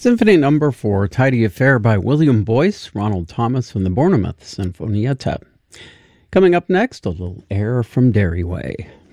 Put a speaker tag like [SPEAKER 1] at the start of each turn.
[SPEAKER 1] Symphony Number 4, Tidy Affair by William Boyce, Ronald Thomas from the Bournemouth Sinfonietta. Coming up next, a little air from Dairy Way.